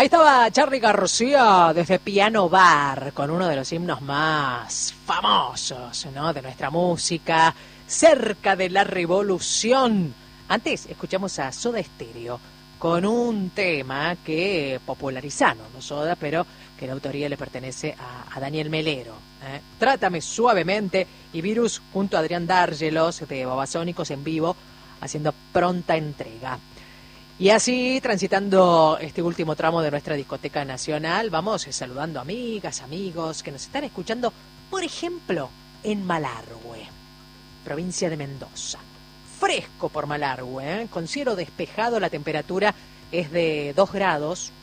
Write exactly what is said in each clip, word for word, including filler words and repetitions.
Ahí estaba Charly García desde Piano Bar, con uno de los himnos más famosos, ¿no?, de nuestra música, Cerca de la Revolución. Antes escuchamos a Soda Stereo con un tema que popularizaron, no Soda, pero que la autoría le pertenece a, a Daniel Melero. ¿eh? Trátame Suavemente, y Virus junto a Adrián Dárgelos de Babasónicos en vivo, haciendo pronta entrega. Y así, transitando este último tramo de nuestra discoteca nacional, vamos saludando amigas, amigos que nos están escuchando, por ejemplo, en Malargüe, provincia de Mendoza. Fresco por Malargüe, ¿eh? Con cielo despejado, la temperatura es de dos grados,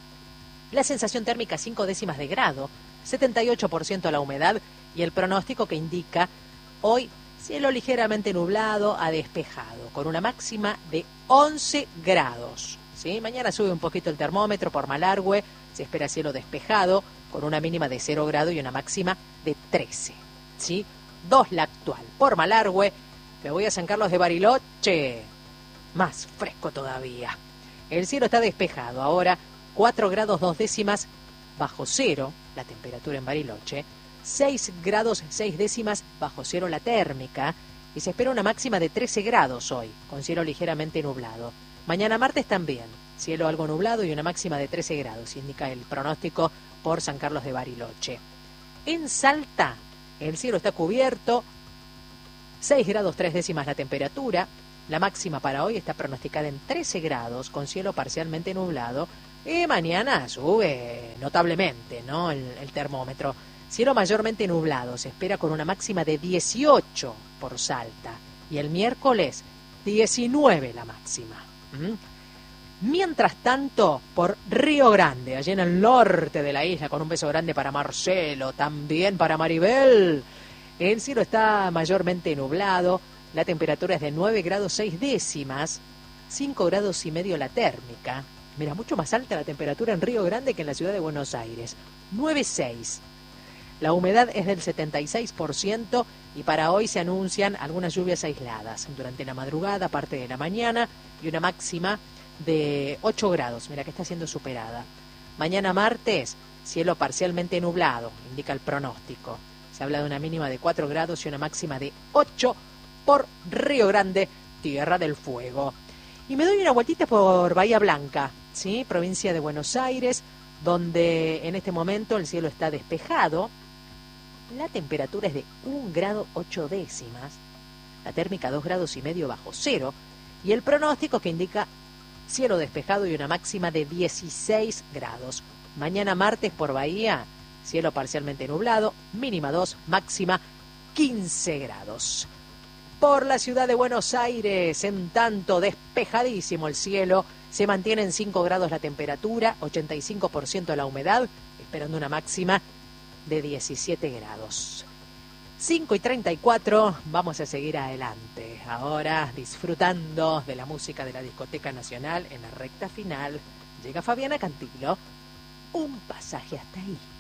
la sensación térmica cinco décimas de grado, setenta y ocho por ciento la humedad, y el pronóstico que indica hoy cielo ligeramente nublado a despejado, con una máxima de once grados. ¿sí? Mañana sube un poquito el termómetro por Malargüe, se espera cielo despejado, con una mínima de cero grado y una máxima de trece. ¿sí? dos la actual. Por Malargüe, me voy a San Carlos de Bariloche, más fresco todavía. El cielo está despejado, ahora cuatro grados dos décimas bajo cero, la temperatura en Bariloche, seis grados seis décimas bajo cero la térmica, y se espera una máxima de trece grados hoy, con cielo ligeramente nublado. Mañana martes también, cielo algo nublado y una máxima de trece grados, indica el pronóstico por San Carlos de Bariloche. En Salta, el cielo está cubierto, seis grados tres décimas la temperatura, la máxima para hoy está pronosticada en trece grados, con cielo parcialmente nublado, y mañana sube notablemente, ¿no?, el, el termómetro. Cielo mayormente nublado, se espera con una máxima de dieciocho por Salta. Y el miércoles, diecinueve la máxima. ¿Mm? Mientras tanto, por Río Grande, allí en el norte de la isla, con un beso grande para Marcelo, también para Maribel, el cielo está mayormente nublado, la temperatura es de nueve grados seis décimas, cinco grados y medio la térmica. Mira, mucho más alta la temperatura en Río Grande que en la ciudad de Buenos Aires, nueve seis. La humedad es del setenta y seis por ciento y para hoy se anuncian algunas lluvias aisladas durante la madrugada, parte de la mañana, y una máxima de ocho grados, mira que está siendo superada. Mañana martes, cielo parcialmente nublado, indica el pronóstico. Se habla de una mínima de cuatro grados y una máxima de ocho por Río Grande, Tierra del Fuego. Y me doy una vueltita por Bahía Blanca, ¿sí? Provincia de Buenos Aires, donde en este momento el cielo está despejado. La temperatura es de un grado ocho décimas, la térmica dos grados y medio bajo cero, y el pronóstico que indica cielo despejado y una máxima de dieciséis grados. Mañana martes por Bahía, cielo parcialmente nublado, mínima dos, máxima quince grados. Por la ciudad de Buenos Aires, en tanto despejadísimo el cielo, se mantiene en cinco grados la temperatura, ochenta y cinco por ciento la humedad, esperando una máxima de diecisiete grados. cinco y treinta y cuatro, vamos a seguir adelante. Ahora disfrutando de la música de la Discoteca Nacional en la recta final. Llega Fabiana Cantilo, un pasaje hasta ahí.